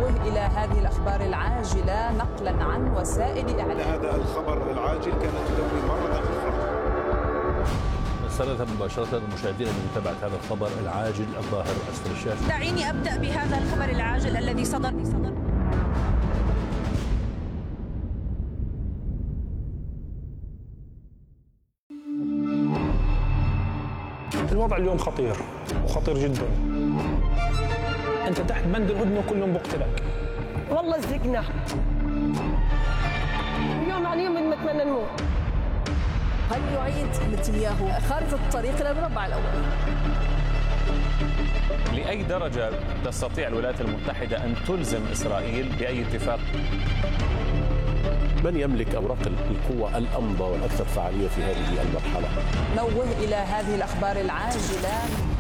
نوه إلى هذه الأخبار العاجلة نقلا عن وسائل إعلام. هذا الخبر العاجل كانت تدوي مرة أخرى. نستمر مباشرة المشاهدين لمتابعة هذا الخبر العاجل الظاهر أسفل الشاشة. دعيني أبدأ بهذا الخبر العاجل الذي صدر. الوضع اليوم خطير وخطير جدا. أنت تحت بند الهدنة كلهم بقتلك. والله زقنا يوم عن يوم نتمنى نموت. هل يعيد نتنياهو خارطة الطريق إلى المربع الأول؟ لأي درجة تستطيع الولايات المتحدة أن تلزم إسرائيل بأي اتفاق؟ من يملك أوراق القوة الأمضى والأكثر فعالية في هذه المرحلة؟ نوه إلى هذه الأخبار العاجلة.